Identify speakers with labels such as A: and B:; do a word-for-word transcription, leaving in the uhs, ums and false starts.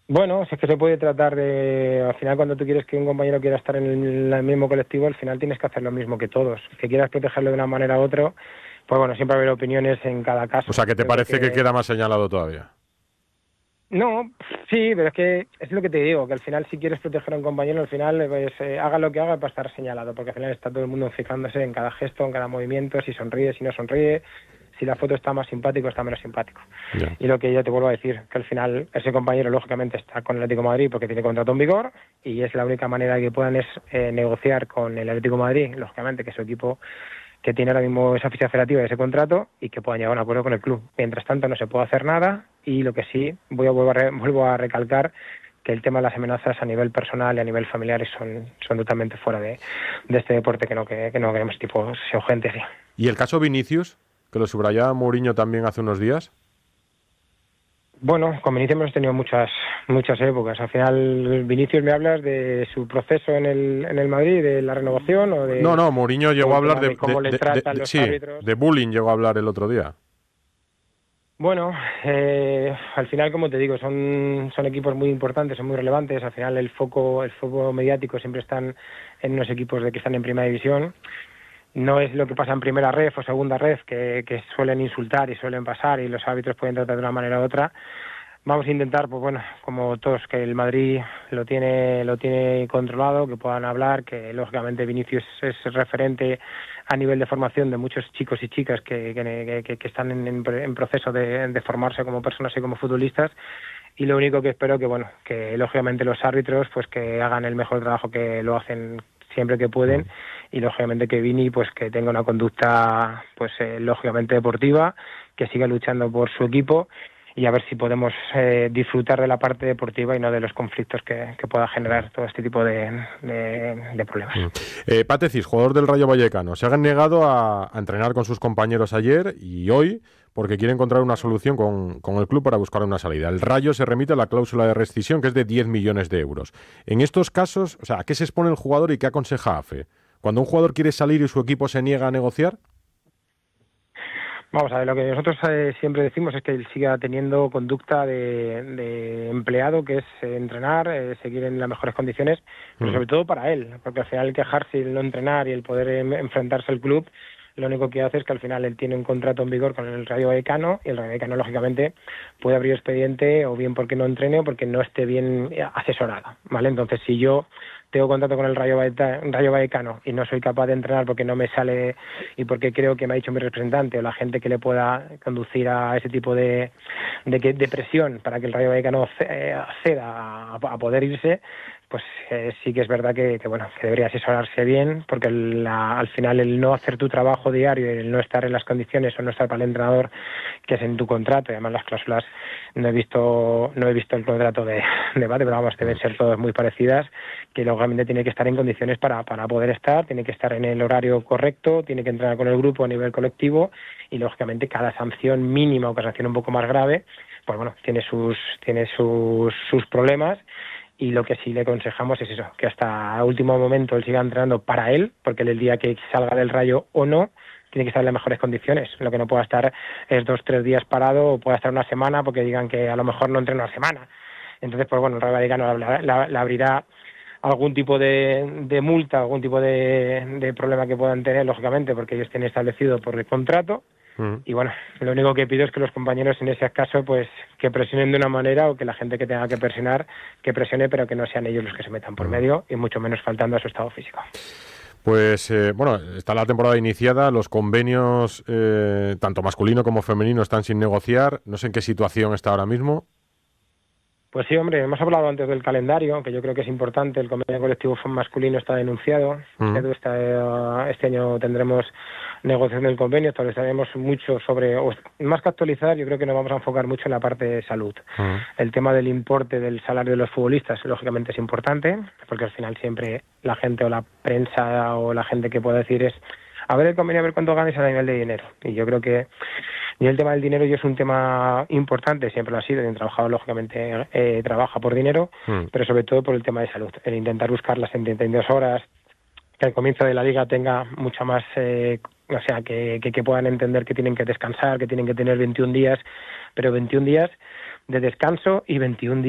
A: Bueno, si es que se puede tratar de... Al final, cuando tú quieres que un compañero quiera estar en el, el mismo colectivo, al final tienes que hacer lo mismo que todos. Que quieras protegerlo de una manera u otra, pues bueno, siempre va a haber opiniones en cada caso.
B: O sea, que te
A: Yo creo
B: parece que
A: que...
B: queda más señalado todavía.
A: No, sí, pero es que es lo que te digo, que al final si quieres proteger a un compañero, al final pues, eh, haga lo que haga para estar señalado, porque al final está todo el mundo fijándose en cada gesto, en cada movimiento, si sonríe, si no sonríe, si la foto está más simpático o está menos simpático.
B: Ya.
A: Y lo que yo te vuelvo a decir, que al final ese compañero lógicamente está con el Atlético de Madrid porque tiene contrato en vigor y es la única manera que puedan es eh, negociar con el Atlético de Madrid, lógicamente que su equipo que tiene ahora mismo esa ficha federativa de ese contrato y que puedan llegar a un acuerdo con el club. Mientras tanto no se puede hacer nada y lo que sí voy a, vuelvo, a re, vuelvo a recalcar que el tema de las amenazas a nivel personal y a nivel familiar son, son totalmente fuera de, de este deporte que no, que, que no queremos tipo sea gente así.
B: ¿Y el caso Vinicius, que lo subrayaba Mourinho también hace unos días?
A: Bueno, con Vinicius hemos tenido muchas muchas épocas. Al final, Vinicius, ¿me hablas de su proceso en el en el Madrid, de la renovación o de
B: No, no, Mourinho llegó a
A: el
B: hablar
A: tema
B: de,
A: de
B: de,
A: cómo le
B: de, de,
A: tratan
B: de
A: los
B: sí,
A: árbitros?
B: de bullying llegó a hablar el otro día.
A: Bueno, eh, al final, como te digo, son son equipos muy importantes, son muy relevantes. Al final, el foco el foco mediático siempre están en unos equipos de que están en primera división. No es lo que pasa en primera ref o segunda ref, que, que suelen insultar y suelen pasar y los árbitros pueden tratar de una manera u otra. Vamos a intentar, pues bueno, como todos, que el Madrid lo tiene lo tiene controlado, que puedan hablar, que lógicamente Vinicius es referente a nivel de formación de muchos chicos y chicas que, que, que, que están en, en proceso de, de formarse como personas y como futbolistas. Y lo único que espero que, bueno, que lógicamente los árbitros, pues que hagan el mejor trabajo que lo hacen siempre que pueden y lógicamente que Vini, pues que tenga una conducta, pues eh, lógicamente deportiva, que siga luchando por su equipo y a ver si podemos eh, disfrutar de la parte deportiva y no de los conflictos que, que pueda generar todo este tipo de, de, de problemas.
B: Mm. Eh, Patecis, jugador del Rayo Vallecano, se han negado a, a entrenar con sus compañeros ayer y hoy porque quiere encontrar una solución con, con el club para buscar una salida. El Rayo se remite a la cláusula de rescisión que es de diez millones de euros. En estos casos, o sea, ¿a qué se expone el jugador y qué aconseja A F E? Cuando un jugador quiere salir y su equipo se niega a negociar.
A: Vamos a ver, lo que nosotros eh, siempre decimos es que él siga teniendo conducta de, de empleado, que es eh, entrenar, eh, seguir en las mejores condiciones, pero
B: Mm.
A: sobre todo para él, porque al final el quejarse y el no entrenar y el poder eh, enfrentarse al club, lo único que hace es que al final él tiene un contrato en vigor con el Rayo Vallecano y el Rayo Vallecano, lógicamente, puede abrir expediente o bien porque no entrene o porque no esté bien asesorado, ¿vale? Entonces, si yo tengo contrato con el Rayo Vallecano y no soy capaz de entrenar porque no me sale y porque creo que me ha dicho mi representante o la gente que le pueda conducir a ese tipo de, de, de presión para que el Rayo Vallecano acceda a, a poder irse, pues eh, sí que es verdad que, que bueno que debería asesorarse bien, porque la, al final el no hacer tu trabajo diario y el no estar en las condiciones o no estar para el entrenador que es en tu contrato, y además las cláusulas no he visto no he visto el contrato de debate, pero vamos, deben ser todas muy parecidas, que lógicamente tiene que estar en condiciones para, para poder estar, tiene que estar en el horario correcto, tiene que entrenar con el grupo a nivel colectivo y lógicamente cada sanción mínima o cada sanción un poco más grave, pues bueno, tiene sus tiene sus, sus problemas. Y lo que sí le aconsejamos es eso, que hasta último momento él siga entrenando para él, porque él el día que salga del Rayo o no, tiene que estar en las mejores condiciones. Lo que no pueda estar es dos, tres días parado o pueda estar una semana porque digan que a lo mejor no entrena una semana. Entonces, pues bueno, el Rayo Vallecano le abrirá algún tipo de, de multa, algún tipo de, de problema que puedan tener, lógicamente, porque ellos tienen establecido por el contrato. Y bueno, lo único que pido es que los compañeros en ese caso pues que presionen de una manera o que la gente que tenga que presionar, que presione, pero que no sean ellos los que se metan por medio y mucho menos faltando a su estado físico.
B: Pues eh, bueno, está la temporada iniciada, los convenios eh, tanto masculino como femenino están sin negociar, no sé en qué situación está ahora mismo.
A: Pues sí, hombre, hemos hablado antes del calendario, que yo creo que es importante. El convenio colectivo masculino está denunciado. Uh-huh. Este, este año tendremos negociación del convenio, actualizaremos mucho sobre, o más que actualizar, yo creo que nos vamos a enfocar mucho en la parte de salud. Uh-huh. El tema del importe del salario de los futbolistas, lógicamente es importante, porque al final siempre la gente o la prensa o la gente que pueda decir es a ver el convenio, a ver cuánto ganes a nivel de dinero. Y yo creo que y el tema del dinero yo es un tema importante, siempre lo ha sido, y el trabajador lógicamente eh, trabaja por dinero, mm. pero sobre todo por el tema de salud, el intentar buscar las setenta y dos horas, que al comienzo de la liga tenga mucha más, eh, o sea, que, que, que puedan entender que tienen que descansar, que tienen que tener veintiún días, pero veintiún días de descanso y veintiún días